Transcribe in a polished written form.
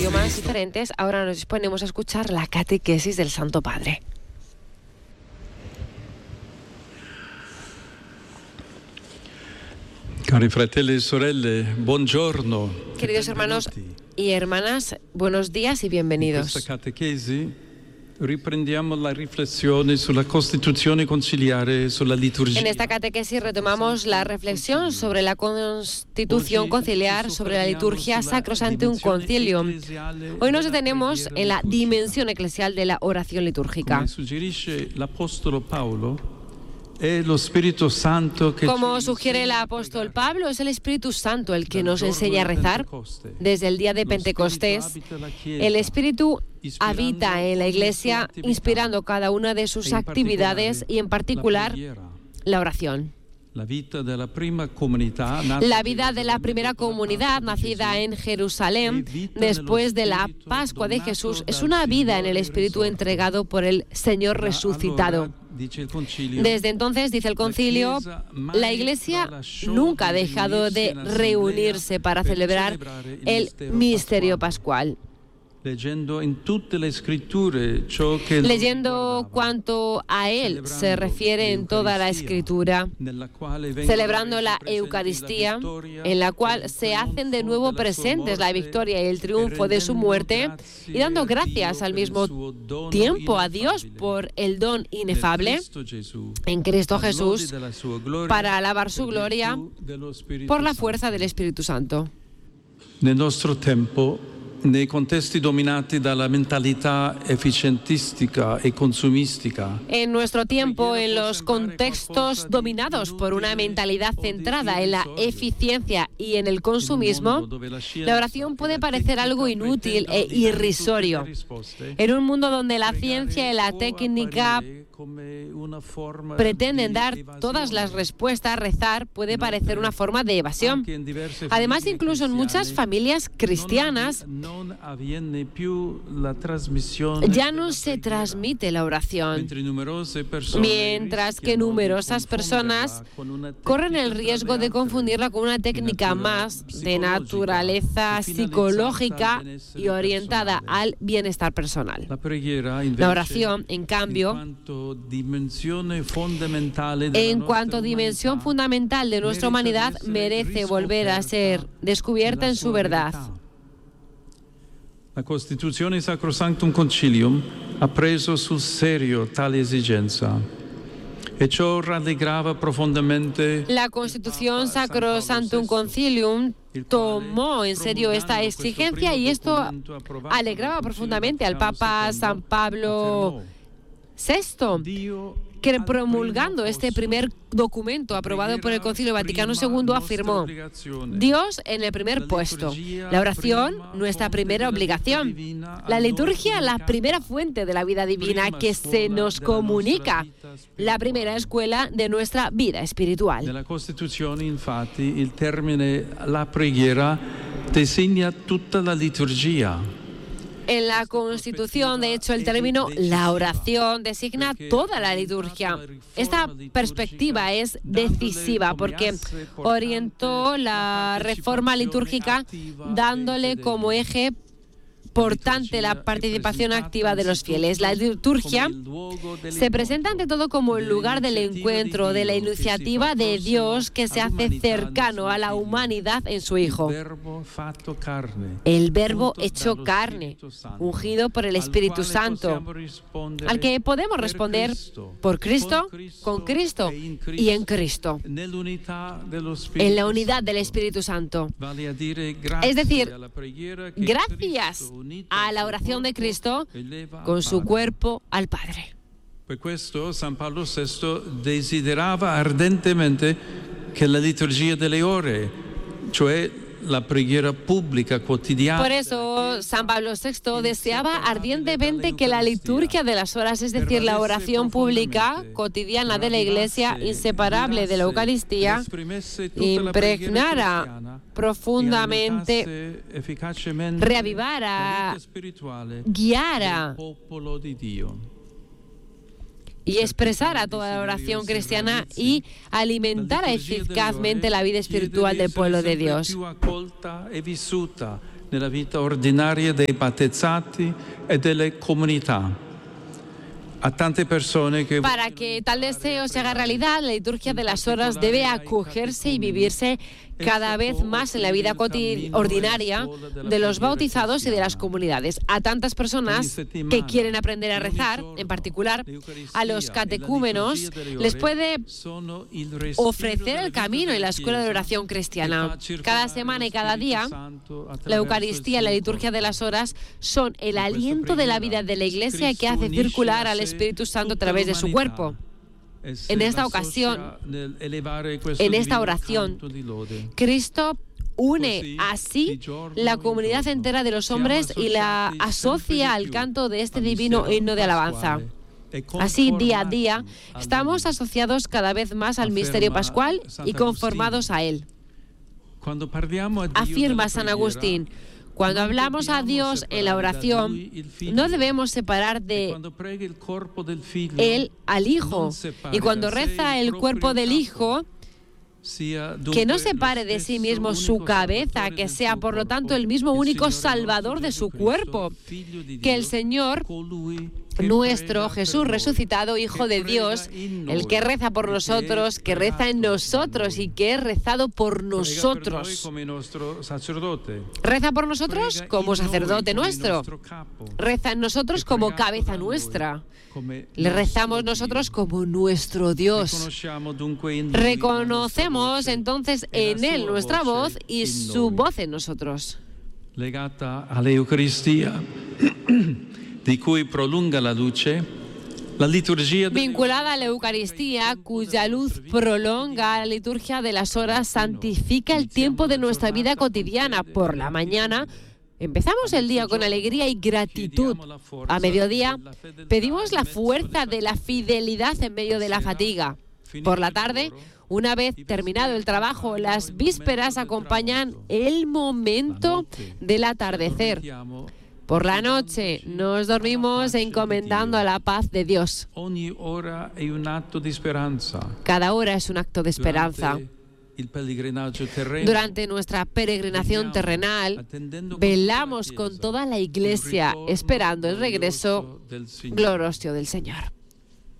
idiomas diferentes, ahora nos disponemos a escuchar la catequesis del Santo Padre. Cari fratelli e sorelle, buongiorno. Queridos hermanos y hermanas, buenos días y bienvenidos. In questa catechesi riprendiamo la riflessione sulla Costituzione conciliare, sulla liturgia. En esta catequesis retomamos la reflexión sobre la Constitución conciliar, sobre la liturgia Sacrosanctum Concilium. Hoy nos detenemos en la dimensión eclesial de la oración litúrgica. Come suggerisce l'Apostolo Paolo, como sugiere el apóstol Pablo, es el Espíritu Santo el que nos enseña a rezar. Desde el día de Pentecostés, el Espíritu habita en la Iglesia, inspirando cada una de sus actividades y en particular la oración. La vida de la primera comunidad nacida en Jerusalén después de la Pascua de Jesús es una vida en el Espíritu entregado por el Señor resucitado. Desde entonces, dice el concilio, la Iglesia nunca ha dejado de reunirse para celebrar el misterio pascual. Leyendo cuanto a él se refiere en toda la Escritura, celebrando la Eucaristía, en la cual se hacen de nuevo presentes la victoria y el triunfo de su muerte, y dando gracias al mismo tiempo a Dios por el don inefable en Cristo Jesús, para alabar su gloria por la fuerza del Espíritu Santo. Nel nostro tempo, nei contesti dominati dalla mentalità efficientistica e consumistica. En nuestro tiempo, en los contextos dominados por una mentalidad centrada en la eficiencia y en el consumismo, la oración puede parecer algo inútil e irrisorio. En un mundo donde la ciencia y la técnica pretenden dar todas las respuestas, rezar puede parecer una forma de evasión. Además, incluso en muchas familias cristianas ya no se transmite la oración, mientras que numerosas personas corren el riesgo de confundirla con una técnica más de naturaleza psicológica y orientada al bienestar personal. La oración, en cambio, en cuanto dimensión fundamental de nuestra humanidad, merece volver a ser descubierta en su verdad. La Costituzione Sacrosanctum Concilium ha preso sul serio tale esigenza. E ciò rallegrava profondamente. La Constitución Sacrosanctum Concilium tomó en serio esta exigencia y esto alegraba profundamente al Papa San Pablo VI, que promulgando este primer documento aprobado por el Concilio Vaticano II afirmó: Dios en el primer puesto, la oración nuestra primera obligación, la liturgia la primera fuente de la vida divina que se nos comunica, la primera escuela de nuestra vida espiritual. Nella Costituzione, infatti, il termine la preghiera designa tutta la liturgia. En la Constitución, de hecho, el término la oración designa toda la liturgia. Esta perspectiva es decisiva porque orientó la reforma litúrgica dándole como eje importante la participación activa de los fieles. La liturgia se presenta ante todo como el lugar del encuentro, de la iniciativa de Dios que se hace cercano a la humanidad en su Hijo. El Verbo hecho carne, ungido por el Espíritu Santo, al que podemos responder por Cristo, con Cristo y en Cristo, en la unidad del Espíritu Santo. Es decir, gracias a la oración de Cristo con su cuerpo al Padre. Per questo San Paolo VI desiderava ardentemente che la liturgia delle ore, cioè la preghiera pública quotidiana. Por eso San Pablo VI deseaba ardientemente que la liturgia de las horas, es decir, la oración pública cotidiana de la Iglesia, inseparable de la Eucaristía, impregnara profundamente, reavivara, guiara y expresara toda la oración cristiana y alimentara eficazmente la vida espiritual del pueblo de Dios. nella vita ordinaria dei battezzati e delle comunità. A tante persone que... Para que tal deseo se haga realidad, la liturgia de las horas debe acogerse y vivirse cada vez más en la vida ordinaria de los bautizados y de las comunidades. A tantas personas que quieren aprender a rezar, en particular a los catecúmenos, les puede ofrecer el camino en la escuela de oración cristiana. Cada semana y cada día, la Eucaristía y la liturgia de las horas son el aliento de la vida de la Iglesia que hace circular al Espíritu Santo a través de su cuerpo. En esta ocasión, en esta oración, Cristo une así la comunidad entera de los hombres y la asocia al canto de este divino himno de alabanza. Así, día a día, estamos asociados cada vez más al misterio pascual y conformados a él. Afirma San Agustín: cuando hablamos a Dios en la oración, no debemos separar de Él al Hijo. Y cuando reza el cuerpo del Hijo, que no separe de sí mismo su cabeza, que sea por lo tanto el mismo único Salvador de su cuerpo. Que el Señor, nuestro Jesús resucitado, Hijo de Dios, el que reza por nosotros, que reza en nosotros y que es rezado por nosotros. Reza por nosotros como sacerdote nuestro. Reza en nosotros como cabeza nuestra. Le rezamos nosotros como nuestro Dios. Reconocemos entonces en Él nuestra voz y su voz en nosotros. Legata all'Eucaristia, di cui prolunga la luce, la liturgia vinculada a la Eucaristía, cuya luz prolonga la liturgia de las horas, santifica el tiempo de nuestra vida cotidiana. Por la mañana empezamos el día con alegría y gratitud. A mediodía pedimos la fuerza de la fidelidad en medio de la fatiga. Por la tarde, una vez terminado el trabajo, las vísperas acompañan el momento del atardecer. Por la noche nos dormimos encomendando a la paz de Dios. Cada hora es un acto de esperanza. Durante nuestra peregrinación terrenal, velamos con toda la Iglesia esperando el regreso glorioso del Señor.